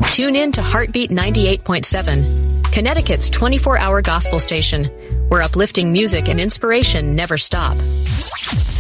Tune in to Heartbeat 98.7, Connecticut's 24-hour gospel station, where uplifting music and inspiration never stop.